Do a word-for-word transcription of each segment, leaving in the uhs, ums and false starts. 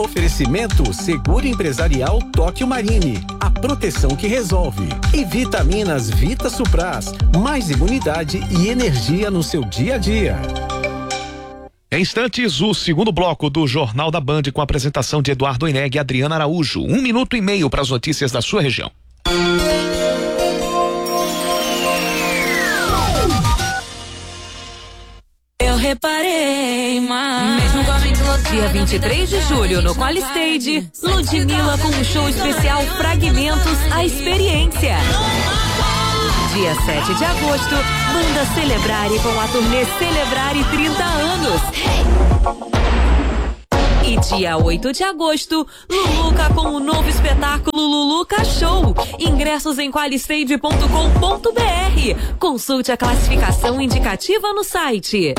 Oferecimento Seguro Empresarial Tóquio Marine, a proteção que resolve. E Vitaminas Vita Supras, mais imunidade e energia no seu dia a dia. Em instantes, o segundo bloco do Jornal da Band com a apresentação de Eduardo Oineg e Adriana Araújo. Um minuto e meio para as notícias da sua região. Eu reparei, mas mesmo com a mente lotada, dia vinte e três de julho no Qualistage, Ludmilla com um show especial Fragmentos, a Experiência. Dia sete de agosto, Banda Celebrare com a turnê Celebrare trinta anos. E dia oito de agosto, Luluca com o novo espetáculo Luluca Show. Ingressos em qualistage ponto com ponto br. Consulte a classificação indicativa no site.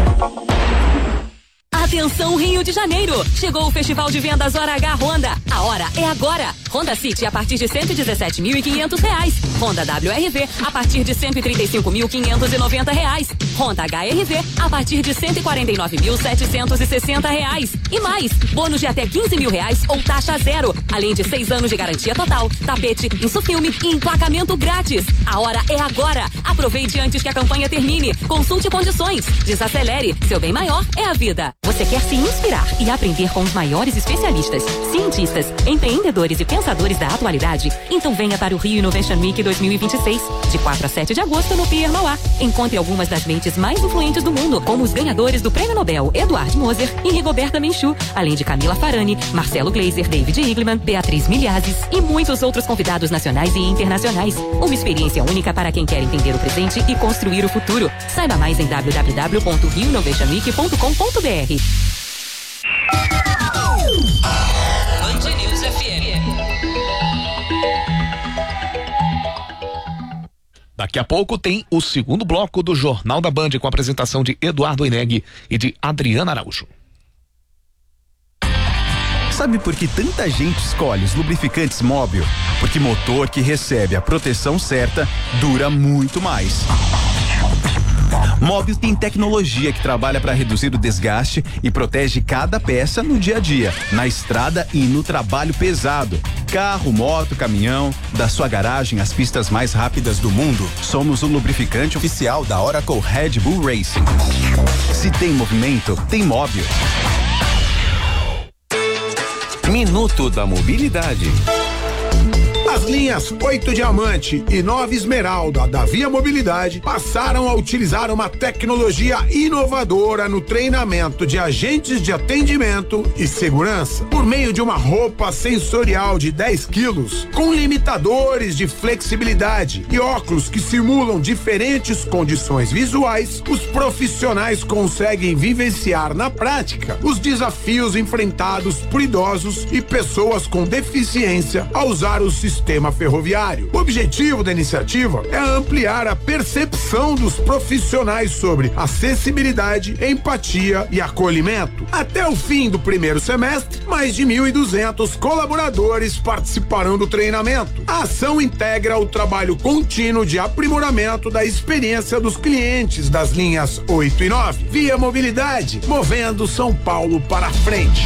Atenção Rio de Janeiro, chegou o Festival de Vendas Hora H Honda. A hora é agora. Honda City a partir de cento e dezessete mil e quinhentos reais. Honda W R V a partir de cento e trinta e cinco mil quinhentos e noventa reais. Honda H R V a partir de cento e quarenta e nove mil setecentos e sessenta reais. E mais, bônus de até quinze mil reais ou taxa zero. Além de seis anos de garantia total, tapete, insufilme e emplacamento grátis. A hora é agora. Aproveite antes que a campanha termine. Consulte condições. Desacelere. Seu bem maior é a vida. Você quer se inspirar e aprender com os maiores especialistas, cientistas, empreendedores e pensadores da atualidade? Então venha para o Rio Innovation Week dois mil e vinte e seis, de quatro a sete de agosto no Pier Mauá. Encontre algumas das mentes mais influentes do mundo, como os ganhadores do Prêmio Nobel Eduard Moser e Rigoberta Menchú, além de Camila Farani, Marcelo Gleiser, David Igleman, Beatriz Milhazes e muitos outros convidados nacionais e internacionais. Uma experiência única para quem quer entender o presente e construir o futuro. Saiba mais em w w w ponto rio innovation week ponto com ponto br. Band News F M. Daqui a pouco tem o segundo bloco do Jornal da Band com a apresentação de Eduardo Oineg e de Adriana Araújo. Sabe por que tanta gente escolhe os lubrificantes Móbil? Porque motor que recebe a proteção certa dura muito mais. Móbil tem tecnologia que trabalha para reduzir o desgaste e protege cada peça no dia a dia, na estrada e no trabalho pesado. Carro, moto, caminhão, da sua garagem às pistas mais rápidas do mundo. Somos o lubrificante oficial da Oracle Red Bull Racing. Se tem movimento, tem Móbil. Minuto da Mobilidade. As linhas oito Diamante e nove Esmeralda da Via Mobilidade passaram a utilizar uma tecnologia inovadora no treinamento de agentes de atendimento e segurança por meio de uma roupa sensorial de dez quilos com limitadores de flexibilidade e óculos que simulam diferentes condições visuais. Os profissionais conseguem vivenciar na prática os desafios enfrentados por idosos e pessoas com deficiência ao usar o sistema Sistema ferroviário. O objetivo da iniciativa é ampliar a percepção dos profissionais sobre acessibilidade, empatia e acolhimento. Até o fim do primeiro semestre, mais de mil e duzentos colaboradores participarão do treinamento. A ação integra o trabalho contínuo de aprimoramento da experiência dos clientes das linhas oito e nove. Via Mobilidade, movendo São Paulo para frente.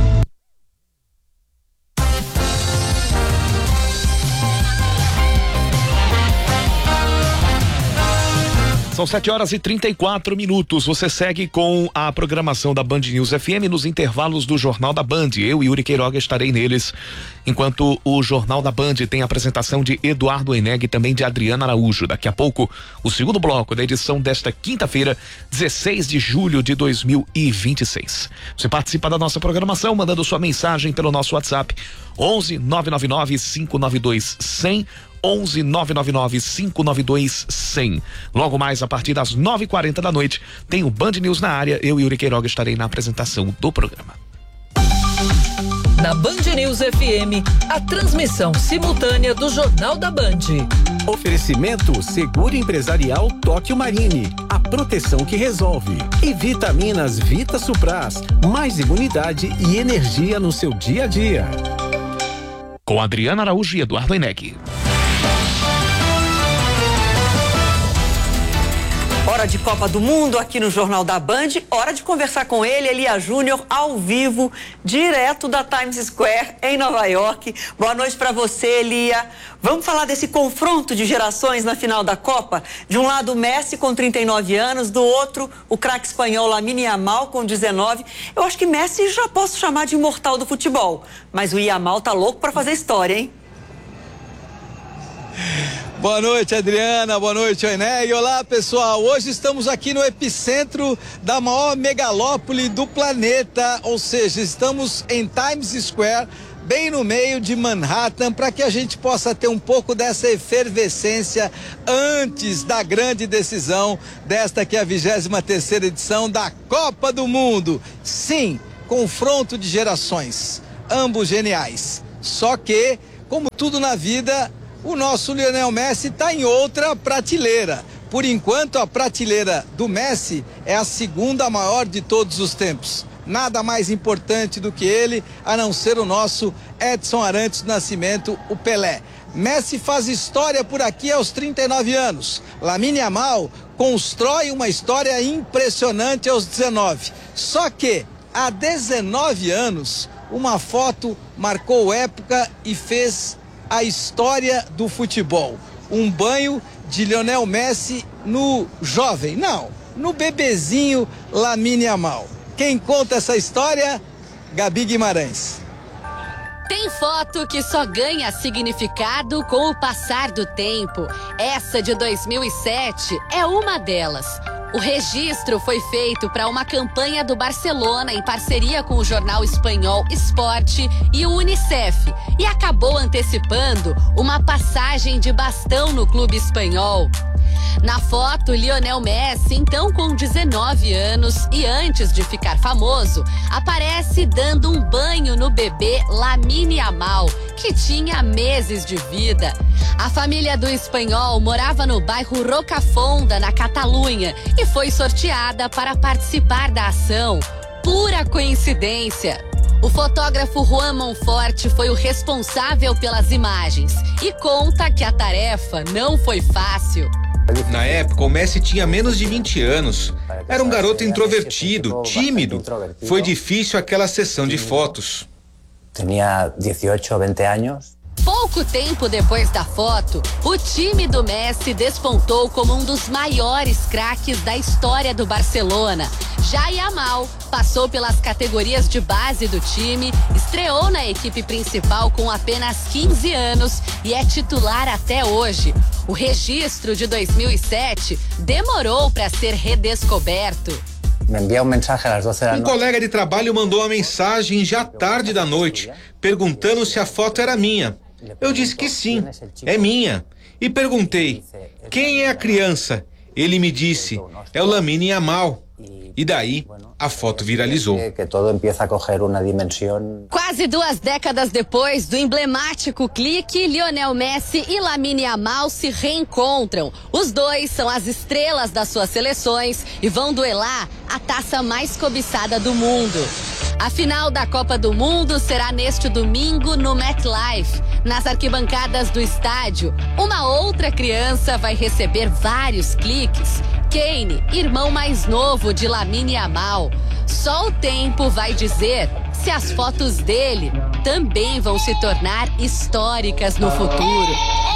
São sete horas e trinta e quatro minutos. Você segue com a programação da Band News F M nos intervalos do Jornal da Band. Eu, Yuri Queiroga, estarei neles, enquanto o Jornal da Band tem a apresentação de Eduardo Oineg e também de Adriana Araújo. Daqui a pouco, o segundo bloco da edição desta quinta-feira, dezesseis de julho de dois mil e vinte e seis. Você participa da nossa programação mandando sua mensagem pelo nosso WhatsApp onze nove nove nove cinco nove dois cem. onze nove nove nove cinco nove dois cem. Logo mais, a partir das nove e quarenta da noite, tem o Band News na área. Eu e Yuri Queiroga estarei na apresentação do programa. Na Band News F M, a transmissão simultânea do Jornal da Band. Oferecimento Seguro Empresarial Tóquio Marine, a proteção que resolve. E Vitaminas Vita Supras, mais imunidade e energia no seu dia a dia. Com Adriana Araújo e Eduardo Oineg. Hora hora de Copa do Mundo aqui no Jornal da Band. Hora de conversar com ele, Elia Júnior, ao vivo, direto da Times Square, em Nova York. Boa noite para você, Elia. Vamos falar desse confronto de gerações na final da Copa? De um lado, Messi com trinta e nove anos, do outro, o craque espanhol Lamine Yamal com dezenove. Eu acho que Messi já posso chamar de imortal do futebol, mas o Yamal tá louco para fazer história, hein? Boa noite, Adriana. Boa noite, Oiné. E olá, pessoal. Hoje estamos aqui no epicentro da maior megalópole do planeta, ou seja, estamos em Times Square, bem no meio de Manhattan, para que a gente possa ter um pouco dessa efervescência antes da grande decisão desta que é a vigésima terceira edição da Copa do Mundo. Sim, confronto de gerações, ambos geniais. Só que, como tudo na vida, o nosso Lionel Messi está em outra prateleira. Por enquanto, a prateleira do Messi é a segunda maior de todos os tempos. Nada mais importante do que ele, a não ser o nosso Edson Arantes do Nascimento, o Pelé. Messi faz história por aqui aos trinta e nove anos. Lamine Yamal constrói uma história impressionante aos dezenove. Só que, há dezenove anos, uma foto marcou época e fez a história do futebol. Um banho de Lionel Messi no jovem, não, no bebezinho Lamine Yamal. Quem conta essa história? Gabi Guimarães. Tem foto que só ganha significado com o passar do tempo. Essa de dois mil e sete é uma delas. O registro foi feito para uma campanha do Barcelona em parceria com o jornal espanhol Esporte e o Unicef e acabou antecipando uma passagem de bastão no clube espanhol. Na foto, Lionel Messi, então com dezenove anos e antes de ficar famoso, aparece dando um banho no bebê Lamine Yamal, que tinha meses de vida. A família do espanhol morava no bairro Rocafonda, na Catalunha, e foi sorteada para participar da ação. Pura coincidência. O fotógrafo Juan Monforte foi o responsável pelas imagens e conta que a tarefa não foi fácil. Na época, o Messi tinha menos de vinte anos. Era um garoto introvertido, tímido. Foi difícil aquela sessão de fotos. Tinha dezoito, vinte anos. Pouco tempo depois da foto, o time do Messi despontou como um dos maiores craques da história do Barcelona. Já Yamal passou pelas categorias de base do time, estreou na equipe principal com apenas quinze anos e é titular até hoje. O registro de dois mil e sete demorou para ser redescoberto. Um colega de trabalho mandou uma mensagem já tarde da noite, perguntando se a foto era minha. Eu disse que sim, é minha. E perguntei, quem é a criança? Ele me disse, é o Lamine Yamal. E daí, a foto viralizou. Quase duas décadas depois do emblemático clique, Lionel Messi e Lamine Yamal se reencontram. Os dois são as estrelas das suas seleções e vão duelar a taça mais cobiçada do mundo. A final da Copa do Mundo será neste domingo no MetLife. Nas arquibancadas do estádio, uma outra criança vai receber vários cliques. Kane, irmão mais novo de Lamine Yamal. Só o tempo vai dizer se as fotos dele também vão se tornar históricas no futuro.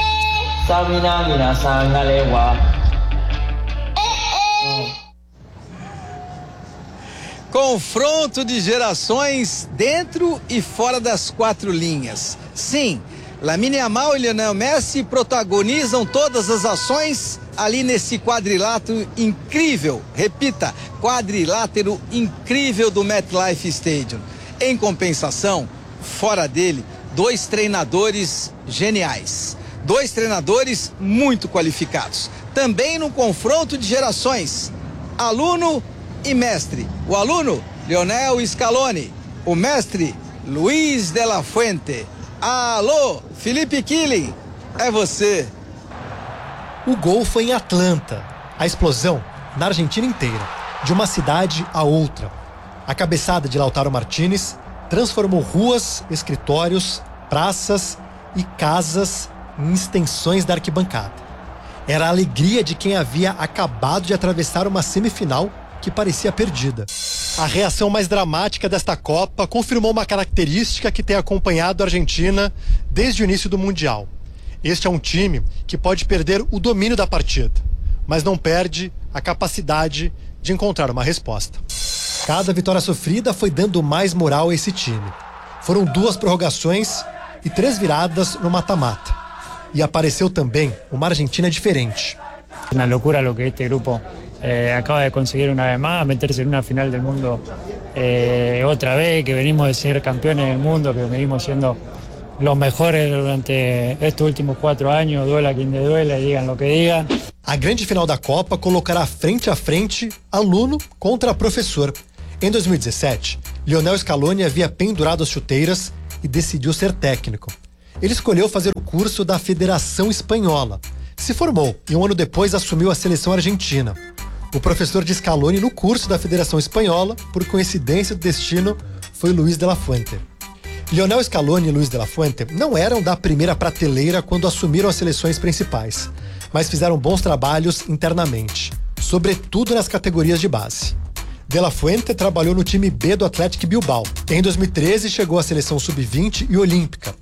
Confronto de gerações dentro e fora das quatro linhas. Sim, Lamine Yamal e Lionel Messi protagonizam todas as ações ali nesse quadrilátero incrível, repita, quadrilátero incrível do MetLife Stadium. Em compensação, fora dele, dois treinadores geniais, dois treinadores muito qualificados. Também no confronto de gerações, aluno e mestre. O aluno, Lionel Scaloni. O mestre, Luiz de la Fuente. Alô, Felipe Killing, é você. O gol foi em Atlanta. A explosão na Argentina inteira, de uma cidade a outra. A cabeçada de Lautaro Martínez transformou ruas, escritórios, praças e casas em extensões da arquibancada. Era a alegria de quem havia acabado de atravessar uma semifinal que parecia perdida. A reação mais dramática desta Copa confirmou uma característica que tem acompanhado a Argentina desde o início do Mundial. Este é um time que pode perder o domínio da partida, mas não perde a capacidade de encontrar uma resposta. Cada vitória sofrida foi dando mais moral a esse time. Foram duas prorrogações e três viradas no mata-mata. E apareceu também uma Argentina diferente. Una locura lo que este grupo eh, acaba de conseguir una vez más, meterse en una final del mundo eh, otra vez, que venimos de ser campeones del mundo, que venimos siendo los mejores durante estos últimos cuatro años, duela quien te duela, digan lo que digan. A grande final da Copa colocará frente a frente aluno contra professor. Em dois mil e dezessete, Lionel Scaloni havia pendurado as chuteiras e decidiu ser técnico. Ele escolheu fazer o curso da Federação Espanhola. Se formou e um ano depois assumiu a seleção argentina. O professor de Scaloni no curso da Federação Espanhola, por coincidência do destino, foi Luis de la Fuente. Lionel Scaloni e Luis de la Fuente não eram da primeira prateleira quando assumiram as seleções principais, mas fizeram bons trabalhos internamente, sobretudo nas categorias de base. De la Fuente trabalhou no time B do Athletic Bilbao. Em dois mil e treze chegou à seleção sub vinte e olímpica.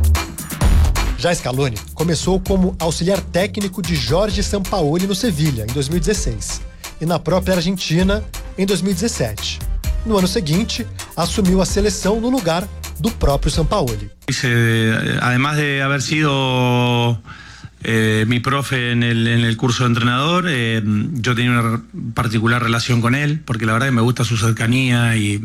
Já Scaloni começou como auxiliar técnico de Jorge Sampaoli no Sevilha, em dois mil e dezesseis, e na própria Argentina, em dois mil e dezessete. No ano seguinte, assumiu a seleção no lugar do próprio Sampaoli. Además de haber sido eh, mi profe en el, en el curso de entrenador, eh, yo tenía una particular relación con él, porque la verdad que me gusta su cercanía y,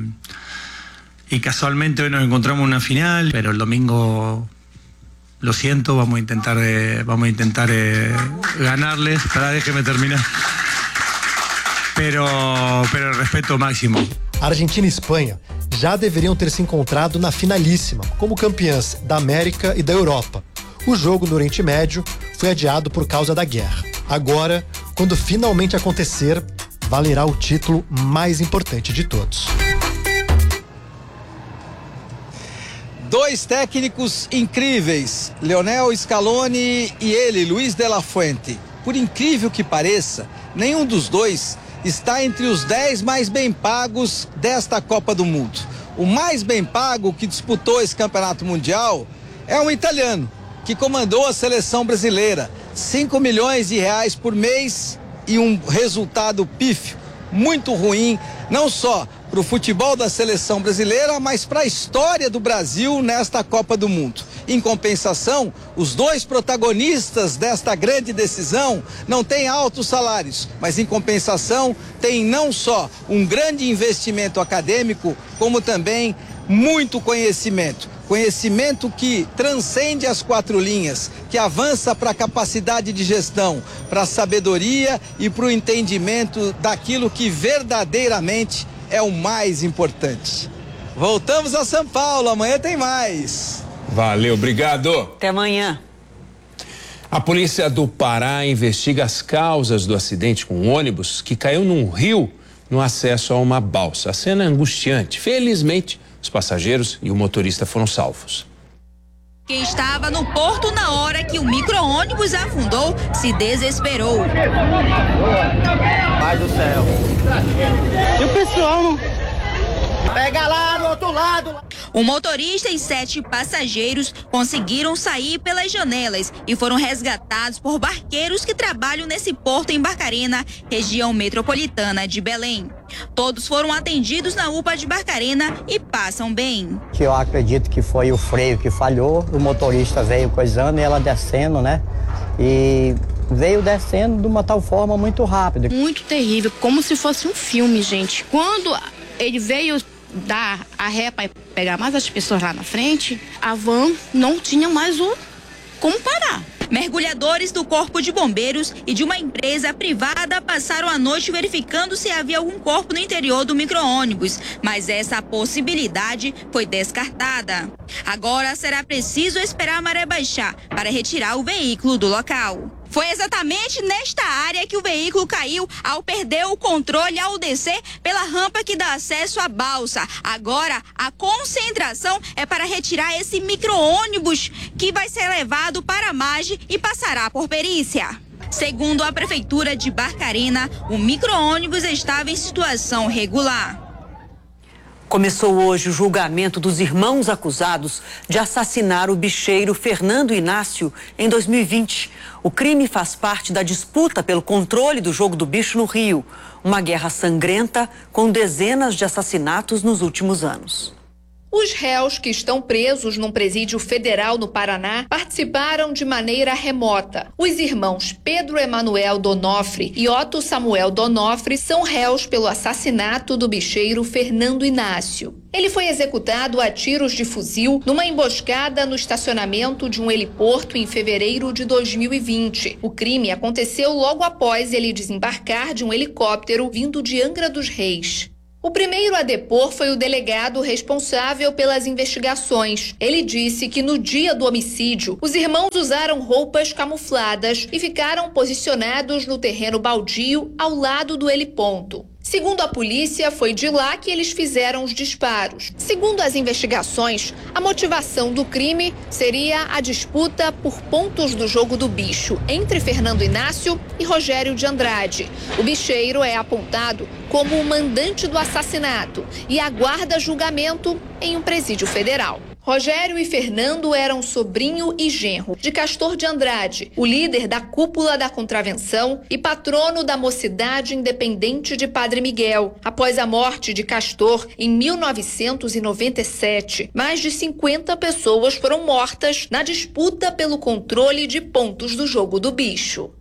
y casualmente hoy nos encontramos en una final, pero el domingo... Lo siento, vamos a intentar, eh, vamos a intentar eh, ganarles. Para déjeme terminar. Pero, pero el respeto máximo. Argentina e Espanha já deveriam ter se encontrado na finalíssima, como campeãs da América e da Europa. O jogo no Oriente Médio foi adiado por causa da guerra. Agora, quando finalmente acontecer, valerá o título mais importante de todos. Dois técnicos incríveis, Lionel Scaloni e ele, Luis de la Fuente. Por incrível que pareça, nenhum dos dois está entre os dez mais bem pagos desta Copa do Mundo. O mais bem pago que disputou esse campeonato mundial é um italiano, que comandou a seleção brasileira. cinco milhões de reais por mês e um resultado pífio, muito ruim, não só para o futebol da seleção brasileira, mas para a história do Brasil nesta Copa do Mundo. Em compensação, os dois protagonistas desta grande decisão não têm altos salários, mas em compensação têm não só um grande investimento acadêmico, como também muito conhecimento. Conhecimento que transcende as quatro linhas, que avança para a capacidade de gestão, para a sabedoria e para o entendimento daquilo que verdadeiramente é o mais importante. Voltamos a São Paulo, amanhã tem mais. Valeu, obrigado. Até amanhã. A polícia do Pará investiga as causas do acidente com um ônibus que caiu num rio no acesso a uma balsa. A cena é angustiante. Felizmente, os passageiros e o motorista foram salvos. Quem estava no porto na hora que o micro-ônibus afundou se desesperou. Pai do céu. E o pessoal não... Pega lá do outro lado. O motorista e sete passageiros conseguiram sair pelas janelas e foram resgatados por barqueiros que trabalham nesse porto em Barcarena, região metropolitana de Belém. Todos foram atendidos na U P A de Barcarena e passam bem. Eu acredito que foi o freio que falhou, o motorista veio coisando e ela descendo, né? E veio descendo de uma tal forma muito rápida. Muito terrível, como se fosse um filme, gente. Quando ele veio dar a ré para pegar mais as pessoas lá na frente, a van não tinha mais o como parar. Mergulhadores do Corpo de Bombeiros e de uma empresa privada passaram a noite verificando se havia algum corpo no interior do micro-ônibus, mas essa possibilidade foi descartada. Agora será preciso esperar a maré baixar para retirar o veículo do local. Foi exatamente nesta área que o veículo caiu ao perder o controle ao descer pela rampa que dá acesso à balsa. Agora, a concentração é para retirar esse micro-ônibus que vai ser levado para a margem e passará por perícia. Segundo a Prefeitura de Barcarena, o micro-ônibus estava em situação regular. Começou hoje o julgamento dos irmãos acusados de assassinar o bicheiro Fernando Inácio em dois mil e vinte. O crime faz parte da disputa pelo controle do jogo do bicho no Rio. Uma guerra sangrenta com dezenas de assassinatos nos últimos anos. Os réus que estão presos num presídio federal no Paraná participaram de maneira remota. Os irmãos Pedro Emanuel Donofre e Otto Samuel Donofre são réus pelo assassinato do bicheiro Fernando Inácio. Ele foi executado a tiros de fuzil numa emboscada no estacionamento de um heliporto em fevereiro de dois mil e vinte. O crime aconteceu logo após ele desembarcar de um helicóptero vindo de Angra dos Reis. O primeiro a depor foi o delegado responsável pelas investigações. Ele disse que no dia do homicídio, os irmãos usaram roupas camufladas e ficaram posicionados no terreno baldio ao lado do heliponto. Segundo a polícia, foi de lá que eles fizeram os disparos. Segundo as investigações, a motivação do crime seria a disputa por pontos do jogo do bicho entre Fernando Inácio e Rogério de Andrade. O bicheiro é apontado como o mandante do assassinato e aguarda julgamento em um presídio federal. Rogério e Fernando eram sobrinho e genro de Castor de Andrade, o líder da cúpula da contravenção e patrono da Mocidade Independente de Padre Miguel. Após a morte de Castor em mil novecentos e noventa e sete, mais de cinquenta pessoas foram mortas na disputa pelo controle de pontos do jogo do bicho.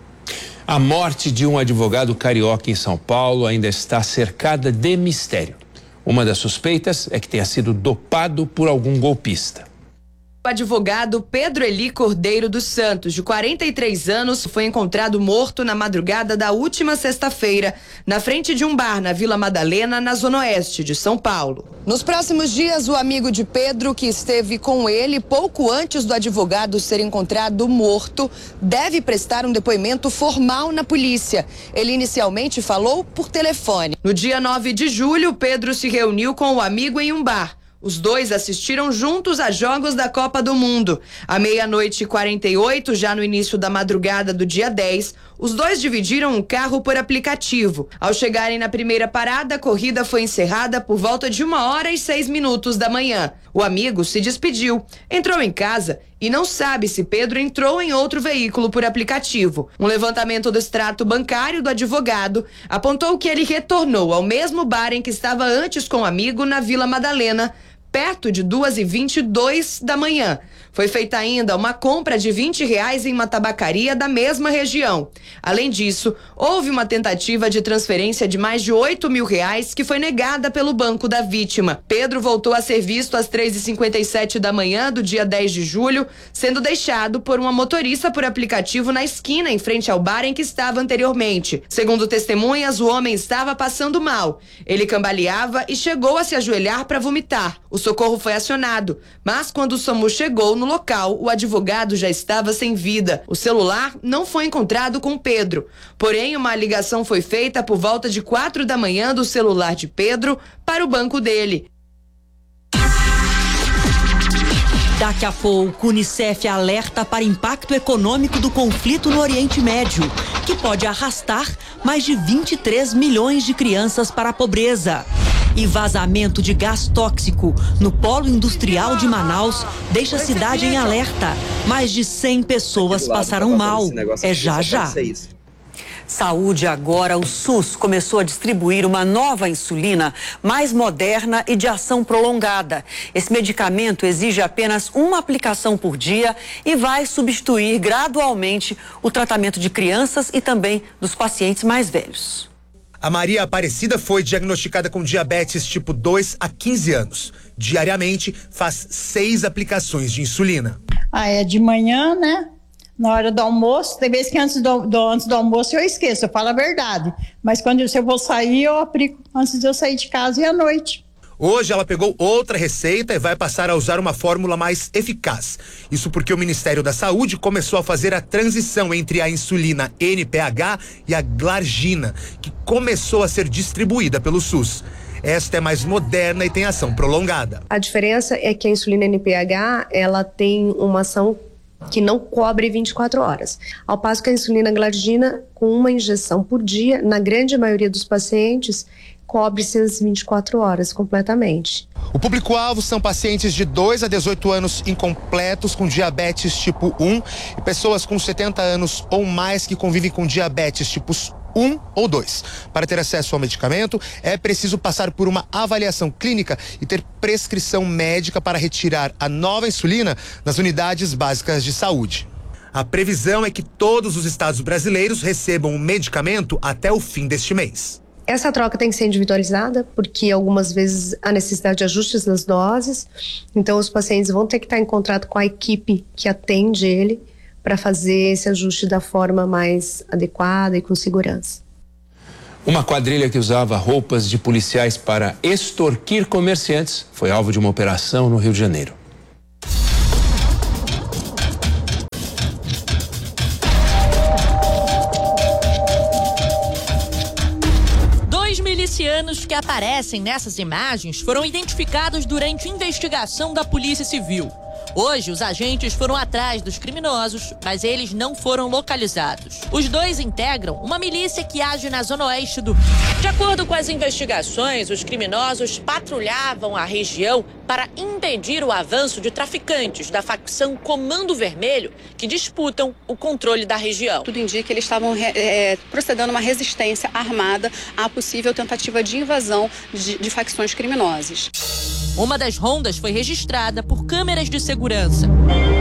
A morte de um advogado carioca em São Paulo ainda está cercada de mistério. Uma das suspeitas é que tenha sido dopado por algum golpista. O advogado Pedro Eli Cordeiro dos Santos, de quarenta e três anos, foi encontrado morto na madrugada da última sexta-feira, na frente de um bar na Vila Madalena, na zona oeste de São Paulo. Nos próximos dias, o amigo de Pedro, que esteve com ele pouco antes do advogado ser encontrado morto, deve prestar um depoimento formal na polícia. Ele inicialmente falou por telefone. No dia nove de julho, Pedro se reuniu com o amigo em um bar. Os dois assistiram juntos a jogos da Copa do Mundo. À meia-noite e quarenta e oito, já no início da madrugada do dia dez, os dois dividiram um carro por aplicativo. Ao chegarem na primeira parada, a corrida foi encerrada por volta de uma hora e seis minutos da manhã. O amigo se despediu, entrou em casa e não sabe se Pedro entrou em outro veículo por aplicativo. Um levantamento do extrato bancário do advogado apontou que ele retornou ao mesmo bar em que estava antes com o amigo na Vila Madalena, perto de duas e vinte e dois da manhã. Foi feita ainda uma compra de vinte reais em uma tabacaria da mesma região. Além disso, houve uma tentativa de transferência de mais de oito mil reais que foi negada pelo banco da vítima. Pedro voltou a ser visto às três e cinquenta e sete da manhã do dia dez de julho, sendo deixado por uma motorista por aplicativo na esquina em frente ao bar em que estava anteriormente. Segundo testemunhas, o homem estava passando mal. Ele cambaleava e chegou a se ajoelhar para vomitar. O socorro foi acionado, mas quando o SAMU chegou no local, o advogado já estava sem vida. O celular não foi encontrado com Pedro. Porém, uma ligação foi feita por volta de quatro da manhã do celular de Pedro para o banco dele. Daqui a pouco, o Unicef alerta para impacto econômico do conflito no Oriente Médio, que pode arrastar mais de vinte e três milhões de crianças para a pobreza. E vazamento de gás tóxico no polo industrial de Manaus deixa a cidade em alerta. Mais de cem pessoas passaram mal. É já já. Saúde agora, o SUS começou a distribuir uma nova insulina mais moderna e de ação prolongada. Esse medicamento exige apenas uma aplicação por dia e vai substituir gradualmente o tratamento de crianças e também dos pacientes mais velhos. A Maria Aparecida foi diagnosticada com diabetes tipo dois há quinze anos. Diariamente faz seis aplicações de insulina. Ah, é de manhã, né? Na hora do almoço, tem vezes que antes do, do, antes do almoço eu esqueço, eu falo a verdade. Mas quando eu, se eu vou sair, eu aplico antes de eu sair de casa e à noite. Hoje ela pegou outra receita e vai passar a usar uma fórmula mais eficaz. Isso porque o Ministério da Saúde começou a fazer a transição entre a insulina N P H e a Glargina, que começou a ser distribuída pelo SUS. Esta é mais moderna e tem ação prolongada. A diferença é que a insulina N P H, ela tem uma ação que não cobre vinte e quatro horas. Ao passo que a insulina glargina, com uma injeção por dia, na grande maioria dos pacientes, cobre-se as vinte e quatro horas completamente. O público-alvo são pacientes de dois a dezoito anos incompletos com diabetes tipo um e pessoas com setenta anos ou mais que convivem com diabetes tipos um ou dois. Para ter acesso ao medicamento, é preciso passar por uma avaliação clínica e ter prescrição médica para retirar a nova insulina nas unidades básicas de saúde. A previsão é que todos os estados brasileiros recebam o medicamento até o fim deste mês. Essa troca tem que ser individualizada, porque algumas vezes há necessidade de ajustes das doses. Então, os pacientes vão ter que estar em contato com a equipe que atende ele para fazer esse ajuste da forma mais adequada e com segurança. Uma quadrilha que usava roupas de policiais para extorquir comerciantes foi alvo de uma operação no Rio de Janeiro. Milicianos que aparecem nessas imagens foram identificados durante investigação da Polícia Civil. Hoje, os agentes foram atrás dos criminosos, mas eles não foram localizados. Os dois integram uma milícia que age na zona oeste do Rio. De acordo com as investigações, os criminosos patrulhavam a região para impedir o avanço de traficantes da facção Comando Vermelho, que disputam o controle da região. Tudo indica que eles estavam é, procedendo a uma resistência armada à possível tentativa de invasão de, de facções criminosas. Uma das rondas foi registrada por câmeras de segurança.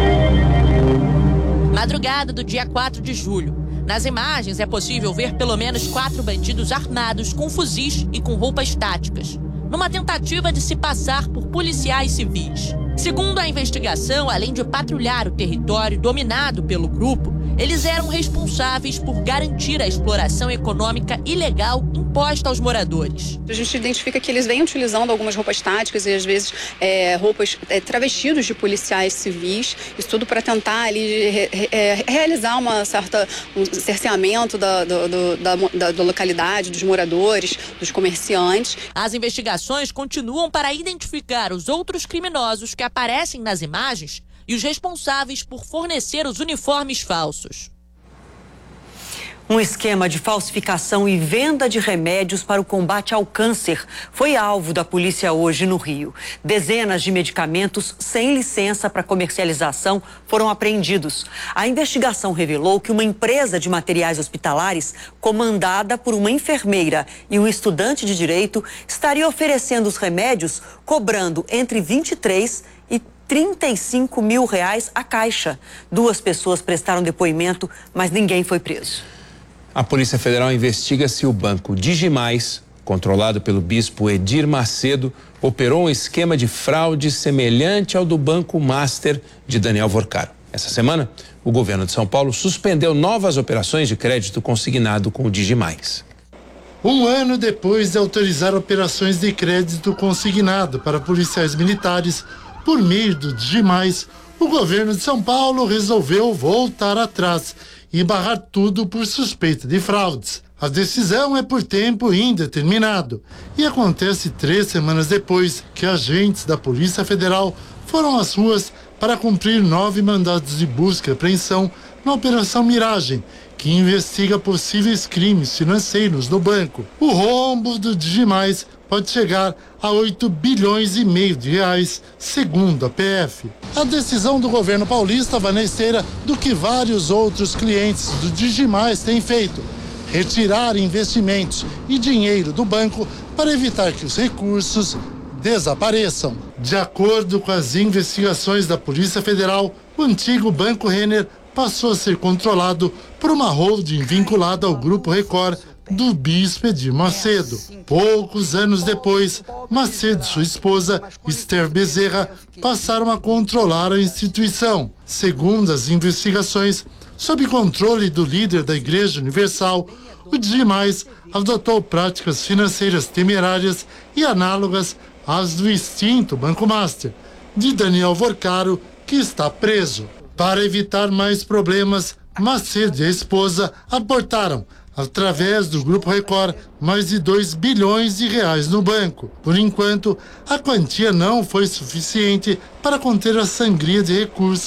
Madrugada do dia quatro de julho. Nas imagens é possível ver pelo menos quatro bandidos armados com fuzis e com roupas táticas, numa tentativa de se passar por policiais civis. Segundo a investigação, além de patrulhar o território dominado pelo grupo, eles eram responsáveis por garantir a exploração econômica ilegal imposta aos moradores. A gente identifica que eles vêm utilizando algumas roupas táticas e às vezes é, roupas é, travestidos de policiais civis, isso tudo para tentar ali re, re, é, realizar uma certa, um cerceamento da, do, do, da, da, da localidade, dos moradores, dos comerciantes. As investigações continuam para identificar os outros criminosos que aparecem nas imagens e os responsáveis por fornecer os uniformes falsos. Um esquema de falsificação e venda de remédios para o combate ao câncer foi alvo da polícia hoje no Rio. Dezenas de medicamentos sem licença para comercialização foram apreendidos. A investigação revelou que uma empresa de materiais hospitalares, comandada por uma enfermeira e um estudante de direito, estaria oferecendo os remédios cobrando entre vinte e três e trinta e cinco mil reais a caixa. Duas pessoas prestaram depoimento, mas ninguém foi preso. A Polícia Federal investiga se o banco Digimais, controlado pelo bispo Edir Macedo, operou um esquema de fraude semelhante ao do Banco Master de Daniel Vorcaro. Essa semana, o governo de São Paulo suspendeu novas operações de crédito consignado com o Digimais. Um ano depois de autorizar operações de crédito consignado para policiais militares por meio do Digimais, o governo de São Paulo resolveu voltar atrás e barrar tudo por suspeita de fraudes. A decisão é por tempo indeterminado e acontece três semanas depois que agentes da Polícia Federal foram às ruas para cumprir nove mandados de busca e apreensão na Operação Miragem, que investiga possíveis crimes financeiros no banco. O rombo do Digimais pode chegar a oito bilhões e meio de reais, segundo a P F. A decisão do governo paulista vai na esteira do que vários outros clientes do Digimais têm feito: retirar investimentos e dinheiro do banco para evitar que os recursos desapareçam. De acordo com as investigações da Polícia Federal, o antigo Banco Renner passou a ser controlado por uma holding vinculada ao Grupo Record do bispo Edir Macedo. Poucos anos depois, Macedo e sua esposa, Esther Bezerra, passaram a controlar a instituição. Segundo as investigações, sob controle do líder da Igreja Universal, o Digimais adotou práticas financeiras temerárias e análogas às do extinto Banco Master, de Daniel Vorcaro, que está preso. Para evitar mais problemas, Macedo e a esposa aportaram, através do Grupo Record, mais de dois bilhões de reais no banco. Por enquanto, a quantia não foi suficiente para conter a sangria de recursos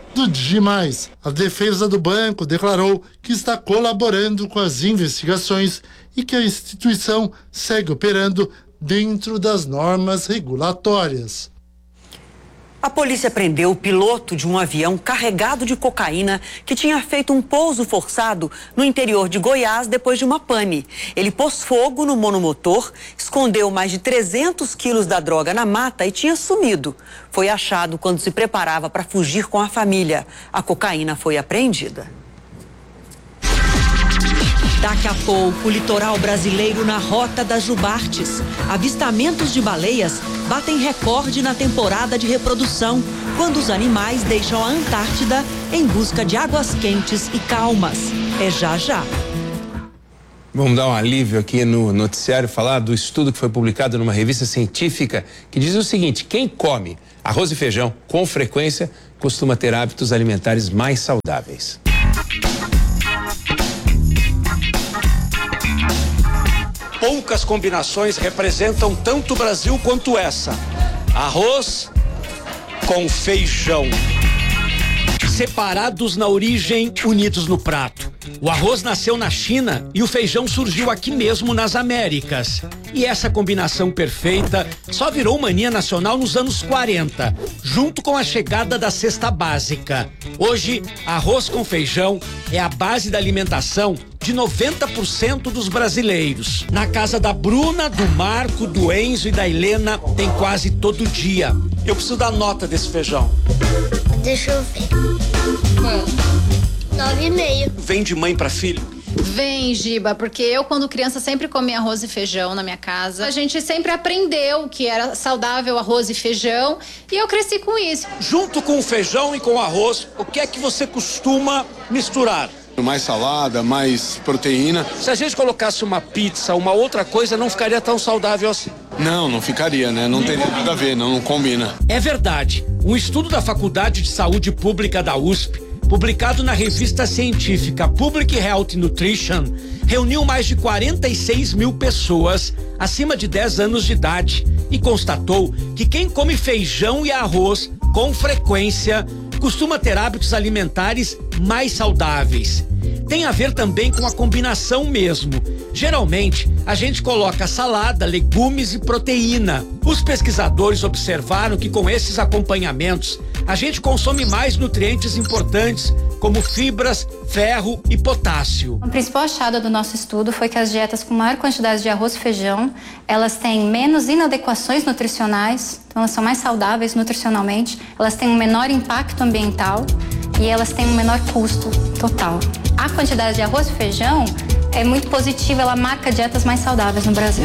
do Demais. A defesa do banco declarou que está colaborando com as investigações e que a instituição segue operando dentro das normas regulatórias. A polícia prendeu o piloto de um avião carregado de cocaína que tinha feito um pouso forçado no interior de Goiás depois de uma pane. Ele pôs fogo no monomotor, escondeu mais de trezentos quilos da droga na mata e tinha sumido. Foi achado quando se preparava para fugir com a família. A cocaína foi apreendida. Daqui a pouco, o litoral brasileiro na rota das jubartes. Avistamentos de baleias batem recorde na temporada de reprodução, quando os animais deixam a Antártida em busca de águas quentes e calmas. É já já. Vamos dar um alívio aqui no noticiário, falar do estudo que foi publicado numa revista científica que diz o seguinte: quem come arroz e feijão com frequência costuma ter hábitos alimentares mais saudáveis. Poucas combinações representam tanto o Brasil quanto essa. Arroz com feijão. Separados na origem, unidos no prato. O arroz nasceu na China e o feijão surgiu aqui mesmo nas Américas. E essa combinação perfeita só virou mania nacional nos anos quarenta, junto com a chegada da cesta básica. Hoje, arroz com feijão é a base da alimentação de noventa por cento dos brasileiros. Na casa da Bruna, do Marco, do Enzo e da Helena tem quase todo dia. Eu preciso dar nota desse feijão. Deixa eu ver. Nove e meio. Vem de mãe pra filho? Vem, Giba, porque eu, quando criança, sempre comia arroz e feijão na minha casa. A gente sempre aprendeu que era saudável arroz e feijão e eu cresci com isso. Junto com o feijão e com o arroz, o que é que você costuma misturar? Mais salada, mais proteína. Se a gente colocasse uma pizza, uma outra coisa, não ficaria tão saudável assim. Não, não ficaria, né? Não teria nada a ver, não, não combina. É verdade. Um estudo da Faculdade de Saúde Pública da U S P, publicado na revista científica Public Health Nutrition, reuniu mais de quarenta e seis mil pessoas acima de dez anos de idade e constatou que quem come feijão e arroz com frequência costuma ter hábitos alimentares mais saudáveis. Tem a ver também com a combinação mesmo. Geralmente, a gente coloca salada, legumes e proteína. Os pesquisadores observaram que com esses acompanhamentos, a gente consome mais nutrientes importantes, como fibras, ferro e potássio. O principal achado do nosso estudo foi que as dietas com maior quantidade de arroz e feijão, elas têm menos inadequações nutricionais, então elas são mais saudáveis nutricionalmente, elas têm um menor impacto ambiental e elas têm um menor custo total. A quantidade de arroz e feijão é muito positiva, ela marca dietas mais saudáveis no Brasil.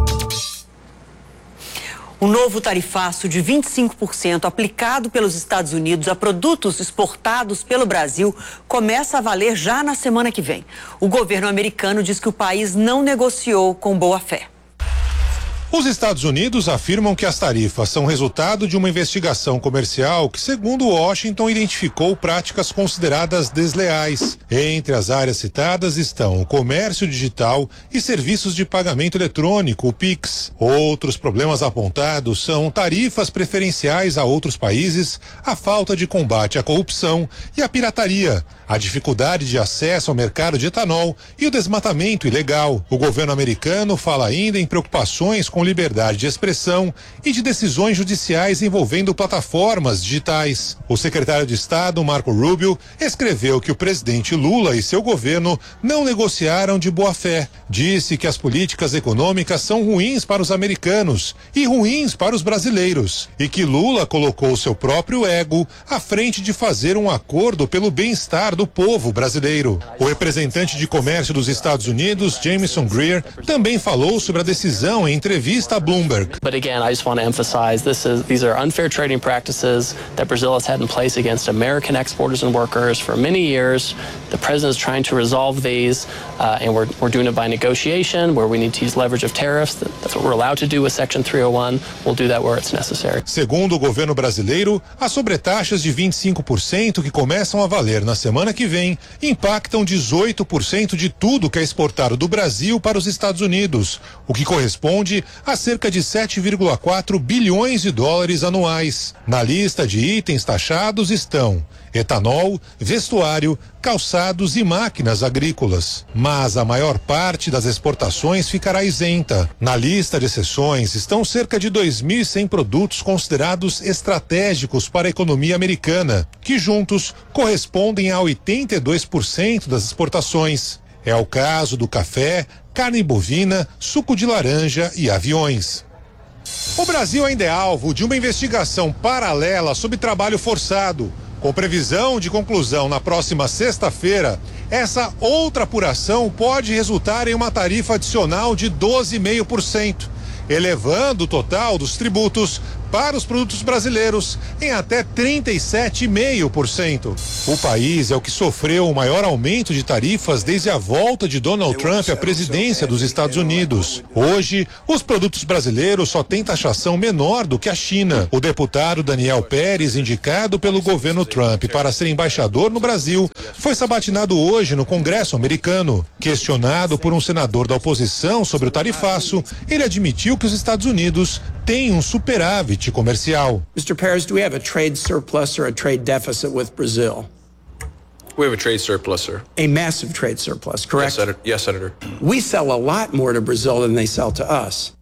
O novo tarifaço de vinte e cinco por cento aplicado pelos Estados Unidos a produtos exportados pelo Brasil começa a valer já na semana que vem. O governo americano diz que o país não negociou com boa-fé. Os Estados Unidos afirmam que as tarifas são resultado de uma investigação comercial que, segundo Washington, identificou práticas consideradas desleais. Entre as áreas citadas estão o comércio digital e serviços de pagamento eletrônico, o Pix. Outros problemas apontados são tarifas preferenciais a outros países, a falta de combate à corrupção e à pirataria, a dificuldade de acesso ao mercado de etanol e o desmatamento ilegal. O governo americano fala ainda em preocupações com liberdade de expressão e de decisões judiciais envolvendo plataformas digitais. O secretário de Estado, Marco Rubio, escreveu que o presidente Lula e seu governo não negociaram de boa fé. Disse que as políticas econômicas são ruins para os americanos e ruins para os brasileiros e que Lula colocou seu próprio ego à frente de fazer um acordo pelo bem-estar do povo brasileiro. O representante de comércio dos Estados Unidos, Jameson Greer, também falou sobre a decisão em entrevista a Bloomberg. But again, I just want to emphasize this is these are unfair trading practices that Brazil has had in place against American exporters and workers for many years. The president is trying to resolve these, uh, and we're we're doing it by negotiation, where we need to use leverage of tariffs. That's what we're allowed to do with Section three oh one. We'll do that where it's necessary. Segundo o governo brasileiro, as sobretaxas de vinte e cinco por cento que começam a valer na semana que vem impactam dezoito por cento de tudo que é exportado do Brasil para os Estados Unidos, o que corresponde a cerca de sete vírgula quatro bilhões de dólares anuais. Na lista de itens taxados estão etanol, vestuário, calçados e máquinas agrícolas. Mas a maior parte das exportações ficará isenta. Na lista de exceções estão cerca de dois mil e cem produtos considerados estratégicos para a economia americana, que juntos correspondem a oitenta e dois por cento das exportações. É o caso do café, carne bovina, suco de laranja e aviões. O Brasil ainda é alvo de uma investigação paralela sobre trabalho forçado. Com previsão de conclusão na próxima sexta-feira, essa outra apuração pode resultar em uma tarifa adicional de doze vírgula cinco por cento, elevando o total dos tributos para os produtos brasileiros em até trinta e sete vírgula cinco por cento. O país é o que sofreu o maior aumento de tarifas desde a volta de Donald Trump à presidência dos Estados Unidos. Hoje, os produtos brasileiros só têm taxação menor do que a China. O deputado Daniel Pérez, indicado pelo governo Trump para ser embaixador no Brasil, foi sabatinado hoje no Congresso americano. Questionado por um senador da oposição sobre o tarifaço, ele admitiu que os Estados Unidos têm um superávit comercial. mister Pérez, do we have a trade surplus or a trade deficit with Brazil? We have a trade surplus, sir. A massive trade surplus, correct? Yes, Senator. Yes, Senator. We sell a lot more to Brazil than they sell to us.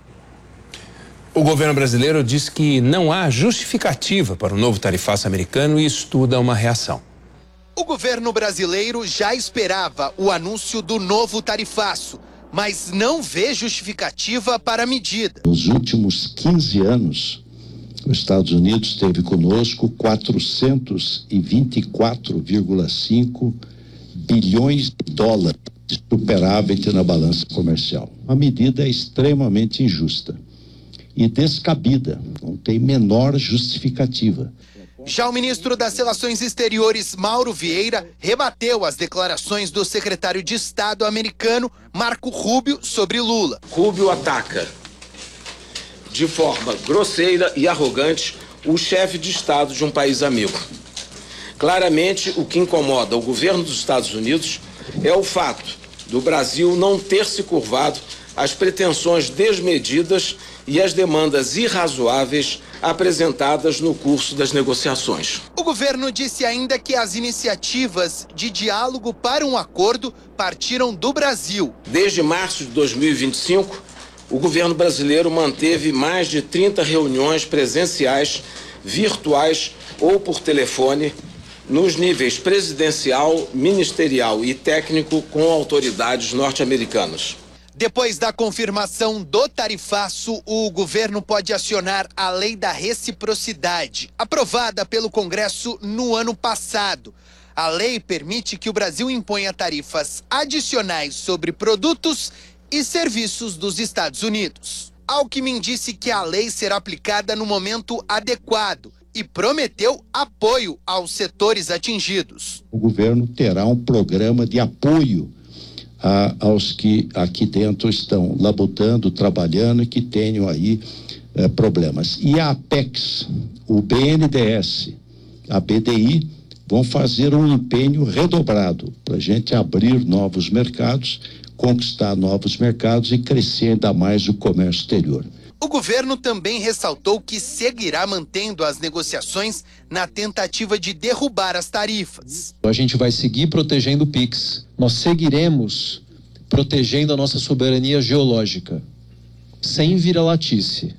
O governo brasileiro diz que não há justificativa para o novo tarifaço americano e estuda uma reação. O governo brasileiro já esperava o anúncio do novo tarifaço, mas não vê justificativa para a medida. Nos últimos quinze anos, os Estados Unidos teve conosco quatrocentos e vinte e quatro vírgula cinco bilhões de dólares de superávit na balança comercial. A medida é extremamente injusta e descabida, não tem menor justificativa. Já o ministro das Relações Exteriores, Mauro Vieira, rebateu as declarações do secretário de Estado americano, Marco Rubio, sobre Lula. Rubio ataca de forma grosseira e arrogante o chefe de Estado de um país amigo. Claramente, o que incomoda o governo dos Estados Unidos é o fato do Brasil não ter se curvado às pretensões desmedidas e às demandas irrazoáveis apresentadas no curso das negociações. O governo disse ainda que as iniciativas de diálogo para um acordo partiram do Brasil. Desde março de dois mil e vinte e cinco, o governo brasileiro manteve mais de trinta reuniões presenciais, virtuais ou por telefone, nos níveis presidencial, ministerial e técnico com autoridades norte-americanas. Depois da confirmação do tarifaço, o governo pode acionar a Lei da Reciprocidade, aprovada pelo Congresso no ano passado. A lei permite que o Brasil imponha tarifas adicionais sobre produtos e serviços dos Estados Unidos. Alckmin disse que a lei será aplicada no momento adequado e prometeu apoio aos setores atingidos. O governo terá um programa de apoio A, aos que aqui dentro estão labutando, trabalhando e que tenham aí eh, problemas. E a Apex, o B N D E S, a B D I vão fazer um empenho redobrado para a gente abrir novos mercados, conquistar novos mercados e crescer ainda mais o comércio exterior. O governo também ressaltou que seguirá mantendo as negociações na tentativa de derrubar as tarifas. A gente vai seguir protegendo o Pix. Nós seguiremos protegendo a nossa soberania geológica, sem vira-latice.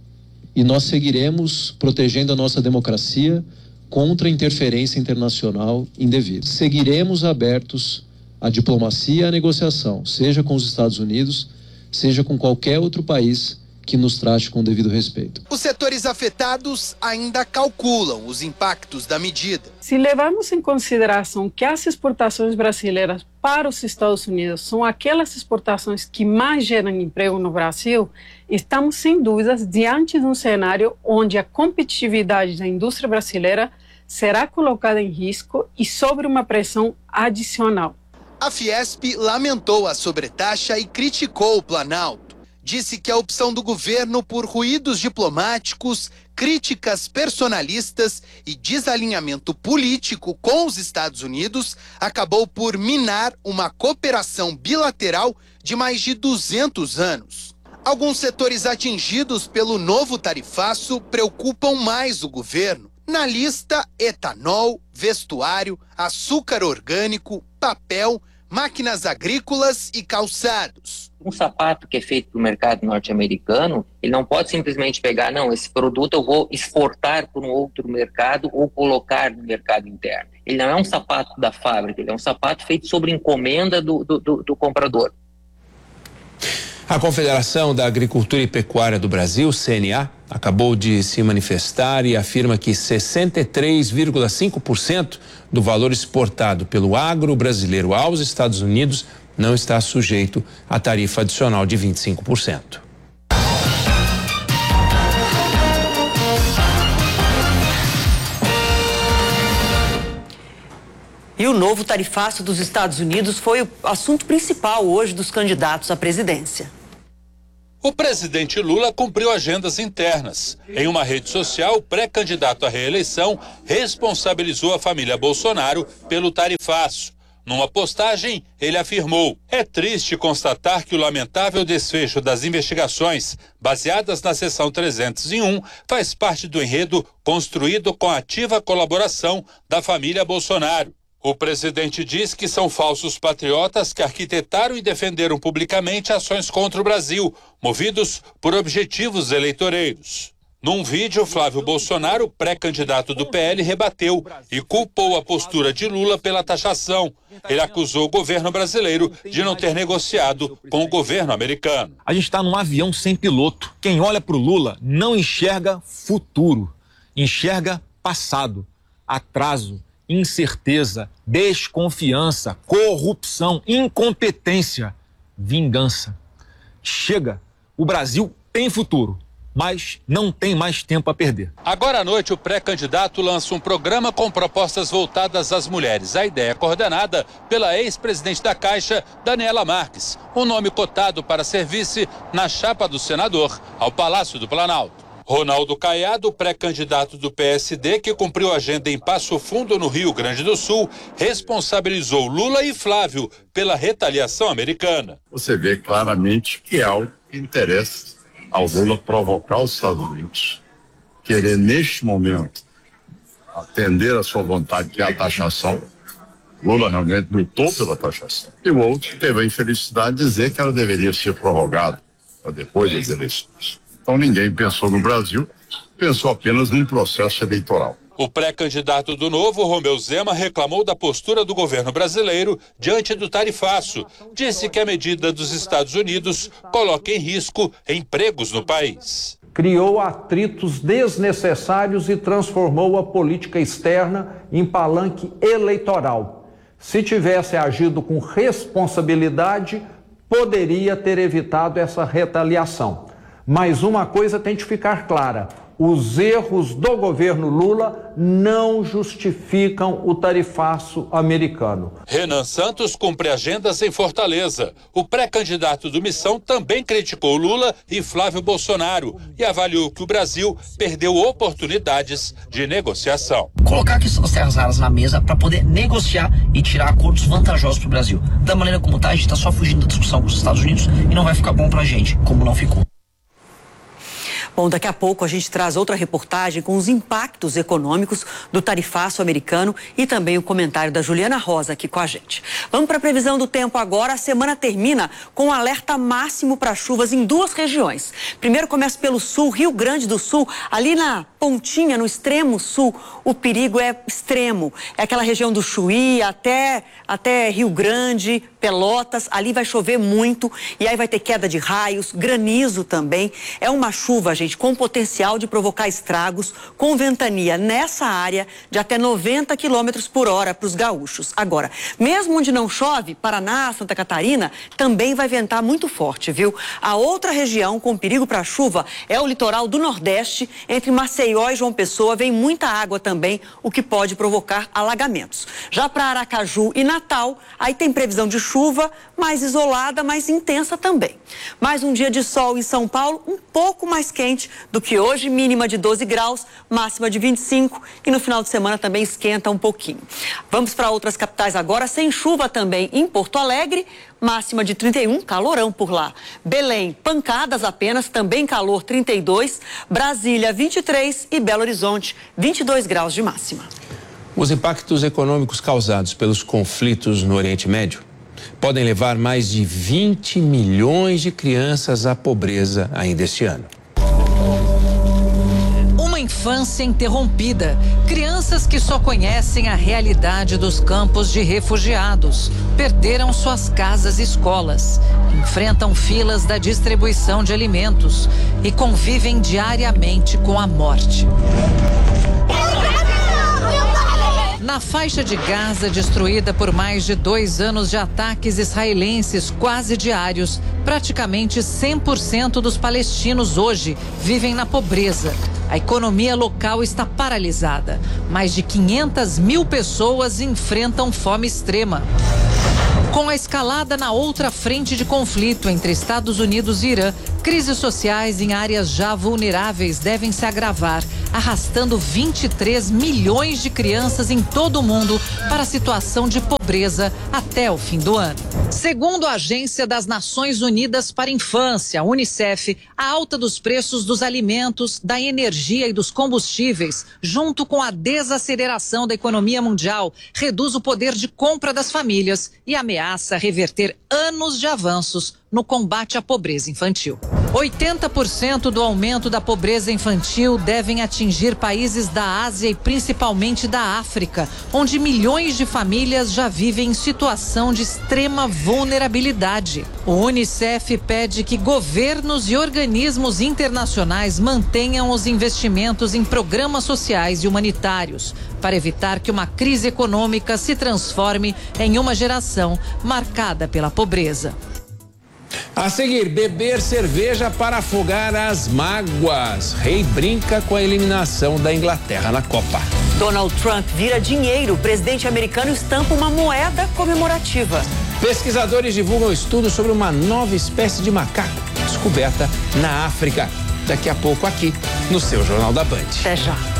E nós seguiremos protegendo a nossa democracia contra a interferência internacional indevida. Seguiremos abertos à diplomacia e à negociação, seja com os Estados Unidos, seja com qualquer outro país que nos trate com o devido respeito. Os setores afetados ainda calculam os impactos da medida. Se levarmos em consideração que as exportações brasileiras para os Estados Unidos são aquelas exportações que mais geram emprego no Brasil, estamos sem dúvidas diante de um cenário onde a competitividade da indústria brasileira será colocada em risco e sob uma pressão adicional. A Fiesp lamentou a sobretaxa e criticou o Planalto. Disse que a opção do governo por ruídos diplomáticos, críticas personalistas e desalinhamento político com os Estados Unidos acabou por minar uma cooperação bilateral de mais de duzentos anos. Alguns setores atingidos pelo novo tarifaço preocupam mais o governo. Na lista, etanol, vestuário, açúcar orgânico, papel, máquinas agrícolas e calçados. Um sapato que é feito para o mercado norte-americano, ele não pode simplesmente pegar, não, esse produto eu vou exportar para um outro mercado ou colocar no mercado interno. Ele não é um sapato da fábrica, ele é um sapato feito sobre encomenda do, do, do, do comprador. A Confederação da Agricultura e Pecuária do Brasil, C N A, acabou de se manifestar e afirma que sessenta e três vírgula cinco por cento do valor exportado pelo agro brasileiro aos Estados Unidos não está sujeito à tarifa adicional de vinte e cinco por cento. E o novo tarifaço dos Estados Unidos foi o assunto principal hoje dos candidatos à presidência. O presidente Lula cumpriu agendas internas. Em uma rede social, o pré-candidato à reeleição responsabilizou a família Bolsonaro pelo tarifaço. Numa postagem, ele afirmou: é triste constatar que o lamentável desfecho das investigações baseadas na seção trezentos e um faz parte do enredo construído com a ativa colaboração da família Bolsonaro. O presidente diz que são falsos patriotas que arquitetaram e defenderam publicamente ações contra o Brasil, movidos por objetivos eleitoreiros. Num vídeo, Flávio Bolsonaro, pré-candidato do P L, rebateu e culpou a postura de Lula pela taxação. Ele acusou o governo brasileiro de não ter negociado com o governo americano. A gente está num avião sem piloto. Quem olha para o Lula não enxerga futuro, enxerga passado, atraso, incerteza, desconfiança, corrupção, incompetência, vingança. Chega, o Brasil tem futuro, mas não tem mais tempo a perder. Agora à noite, o pré-candidato lança um programa com propostas voltadas às mulheres. A ideia é coordenada pela ex-presidente da Caixa, Daniela Marques, um nome cotado para ser vice na chapa do senador ao Palácio do Planalto. Ronaldo Caiado, pré-candidato do P S D, que cumpriu a agenda em Passo Fundo, no Rio Grande do Sul, responsabilizou Lula e Flávio pela retaliação americana. Você vê claramente que há o interesse ao Lula provocar os Estados Unidos, querer neste momento atender a sua vontade que é a taxação. Lula realmente lutou pela taxação. E o outro teve a infelicidade de dizer que ela deveria ser prorrogada para depois das eleições. Então ninguém pensou no Brasil, pensou apenas num processo eleitoral. O pré-candidato do Novo, Romeu Zema, reclamou da postura do governo brasileiro diante do tarifaço. Disse que a medida dos Estados Unidos coloca em risco empregos no país. Criou atritos desnecessários e transformou a política externa em palanque eleitoral. Se tivesse agido com responsabilidade, poderia ter evitado essa retaliação. Mas uma coisa tem de ficar clara: os erros do governo Lula não justificam o tarifaço americano. Renan Santos cumpre agendas em Fortaleza. O pré-candidato do Missão também criticou Lula e Flávio Bolsonaro e avaliou que o Brasil perdeu oportunidades de negociação. Colocar a questão das terras raras na mesa para poder negociar e tirar acordos vantajosos para o Brasil. Da maneira como está, a gente está só fugindo da discussão com os Estados Unidos e não vai ficar bom para a gente, como não ficou. Bom, daqui a pouco a gente traz outra reportagem com os impactos econômicos do tarifaço americano e também o comentário da Juliana Rosa aqui com a gente. Vamos para a previsão do tempo agora. A semana termina com um alerta máximo para chuvas em duas regiões. Primeiro começa pelo sul, Rio Grande do Sul, ali na pontinha, no extremo sul, o perigo é extremo. É aquela região do Chuí até, até Rio Grande, Pelotas, ali vai chover muito e aí vai ter queda de raios, granizo também. É uma chuva, gente, com potencial de provocar estragos, com ventania nessa área de até noventa quilômetros por hora para os gaúchos. Agora, mesmo onde não chove, Paraná, Santa Catarina, também vai ventar muito forte, viu? A outra região com perigo para chuva é o litoral do Nordeste, entre Maceió e João Pessoa, vem muita água também, o que pode provocar alagamentos. Já para Aracaju e Natal, aí tem previsão de chuva, mais isolada, mais intensa também. Mais um dia de sol em São Paulo, um pouco mais quente quente do que hoje, mínima de doze graus, máxima de vinte e cinco, e no final de semana também esquenta um pouquinho. Vamos para outras capitais agora, sem chuva também em Porto Alegre, máxima de trinta e um, calorão por lá. Belém, pancadas apenas, também calor trinta e dois, Brasília vinte e três e Belo Horizonte vinte e dois graus de máxima. Os impactos econômicos causados pelos conflitos no Oriente Médio podem levar mais de vinte milhões de crianças à pobreza ainda este ano. Uma infância interrompida. Crianças que só conhecem a realidade dos campos de refugiados. Perderam suas casas e escolas. Enfrentam filas da distribuição de alimentos e convivem diariamente com a morte. Na faixa de Gaza, destruída por mais de dois anos de ataques israelenses quase diários, praticamente cem por cento dos palestinos hoje vivem na pobreza. A economia local está paralisada. Mais de quinhentas mil pessoas enfrentam fome extrema. Com a escalada na outra frente de conflito entre Estados Unidos e Irã, crises sociais em áreas já vulneráveis devem se agravar, arrastando vinte e três milhões de crianças em todo o mundo para a situação de pobreza até o fim do ano. Segundo a Agência das Nações Unidas para a Infância, a Unicef, a alta dos preços dos alimentos, da energia e dos combustíveis, junto com a desaceleração da economia mundial, reduz o poder de compra das famílias e ameaça reverter anos de avanços no combate à pobreza infantil. oitenta por cento do aumento da pobreza infantil devem atingir países da Ásia e principalmente da África, onde milhões de famílias já vivem em situação de extrema vulnerabilidade. O Unicef pede que governos e organismos internacionais mantenham os investimentos em programas sociais e humanitários, para evitar que uma crise econômica se transforme em uma geração marcada pela pobreza. A seguir, beber cerveja para afogar as mágoas. Rei brinca com a eliminação da Inglaterra na Copa. Donald Trump vira dinheiro. O presidente americano estampa uma moeda comemorativa. Pesquisadores divulgam estudos sobre uma nova espécie de macaco descoberta na África. Daqui a pouco aqui no seu Jornal da Band. Até já.